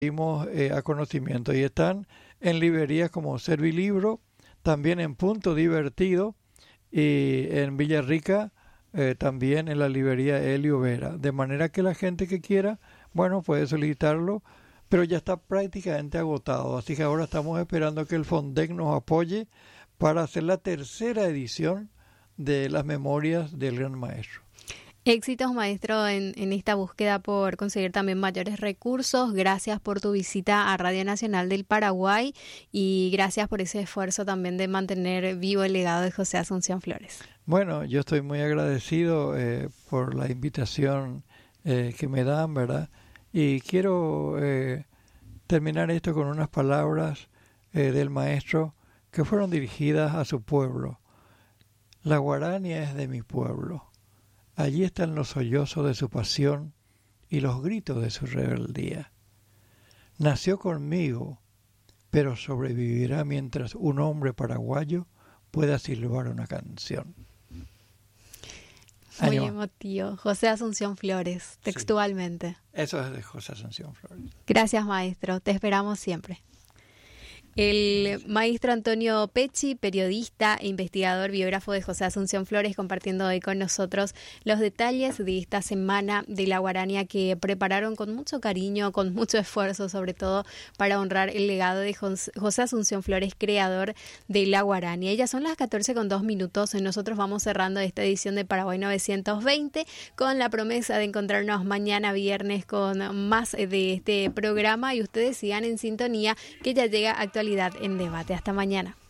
dimos a conocimiento y están en librerías como Servilibro, también en Punto Divertido y en Villarrica, también en la librería Helio Vera. De manera que la gente que quiera, bueno, puede solicitarlo, pero ya está prácticamente agotado. Así que ahora estamos esperando que el Fondec nos apoye para hacer la tercera edición de las memorias del Gran Maestro. Éxitos, maestro, en esta búsqueda por conseguir también mayores recursos. Gracias por tu visita a Radio Nacional del Paraguay y gracias por ese esfuerzo también de mantener vivo el legado de José Asunción Flores. Bueno, yo estoy muy agradecido por la invitación que me dan, ¿verdad? Y quiero terminar esto con unas palabras del maestro que fueron dirigidas a su pueblo. La Guarania es de mi pueblo. Allí están los sollozos de su pasión y los gritos de su rebeldía. Nació conmigo, pero sobrevivirá mientras un hombre paraguayo pueda silbar una canción. Muy emotivo. José Asunción Flores, textualmente. Sí, eso es de José Asunción Flores. Gracias, maestro. Te esperamos siempre. El maestro Antonio Pecci, periodista e investigador, biógrafo de José Asunción Flores, compartiendo hoy con nosotros los detalles de esta semana de la Guarania que prepararon con mucho cariño, con mucho esfuerzo, sobre todo para honrar el legado de José Asunción Flores, creador de la Guarania. Ya son las 14:02. Nosotros vamos cerrando esta edición de Paraguay 920 con la promesa de encontrarnos mañana viernes con más de este programa y ustedes sigan en sintonía que ya llega Actualidad en Debate. Hasta mañana.